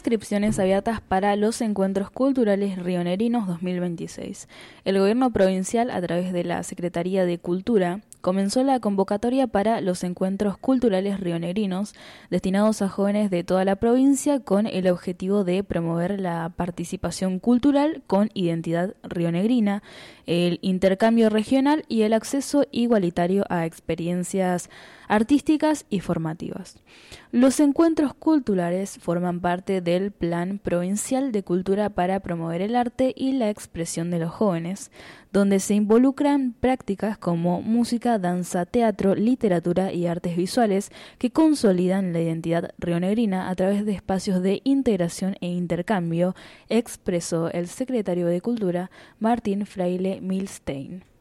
inscripciones abiertas para los Encuentros Culturales Rionegrinos 2026. El gobierno provincial, a través de la Secretaría de Cultura, comenzó la convocatoria para los Encuentros Culturales Rionegrinos destinados a jóvenes de toda la provincia con el objetivo de promover la participación cultural con identidad rionegrina, el intercambio regional y el acceso igualitario a experiencias artísticas y formativas. Los encuentros culturales forman parte del Plan Provincial de Cultura para promover el arte y la expresión de los jóvenes, donde se involucran prácticas como música, danza, teatro, literatura y artes visuales que consolidan la identidad rionegrina a través de espacios de integración e intercambio, expresó el secretario de Cultura, Martín Fraile Milstein.